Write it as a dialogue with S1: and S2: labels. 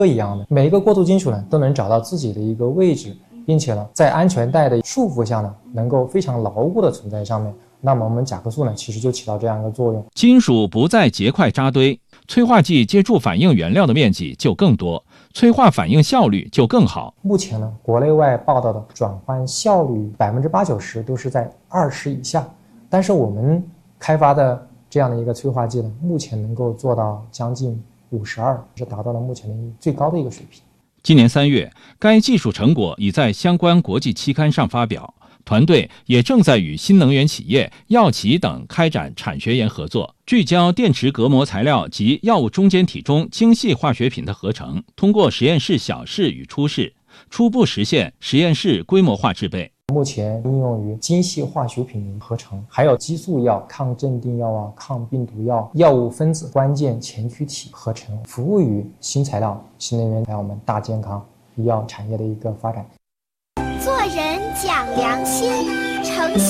S1: 一样的，每一个过渡金属呢都能找到自己的一个位置，并且呢在安全带的束缚下呢能够非常牢固的存在上面。那么我们甲壳素呢其实就起到这样一个作用。
S2: 金属不在结块扎堆，催化剂接触反应原料的面积就更多，催化反应效率就更好。
S1: 目前呢，国内外报道的转换效率80%-90%都是在20以下，但是我们开发的这样的一个催化剂呢，目前能够做到将近52，是达到了目前的最高的一个水平。
S2: 今年3月，该技术成果已在相关国际期刊上发表。团队也正在与新能源企业、药企等开展产学研合作，聚焦电池隔膜材料及药物中间体中精细化学品的合成，通过实验室小试与初试，初步实现实验室规模化制备。
S1: 目前应用于精细化学品合成，还有激素药、抗镇定药啊、抗病毒药、药物分子关键前驱体合成，服务于新材料、新能源还有我们大健康医药产业的一个发展。
S3: 做人讲良心，诚信。